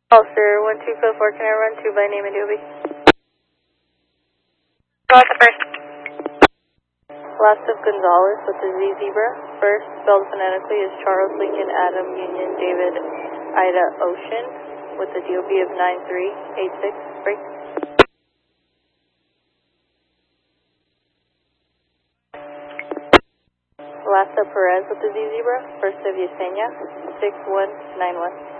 Officer 1254, can I run 2 by name and duty? Go with the first. Last of Gonzalez with the Z Zebra. First, spelled phonetically, is Charles Lincoln Adam Union David Ida Ocean with the DOB of 9386. Break. Last of Perez with the Z Zebra. First of Yesenia 6191.